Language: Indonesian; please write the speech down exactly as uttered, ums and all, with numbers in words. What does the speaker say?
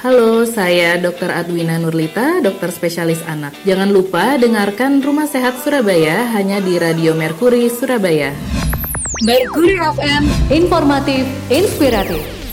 Halo, saya dokter Adwina Nurlita, dokter spesialis anak. Jangan lupa dengarkan Rumah Sehat Surabaya hanya di Radio Merkuri Surabaya. Merkuri F M, informatif, inspiratif.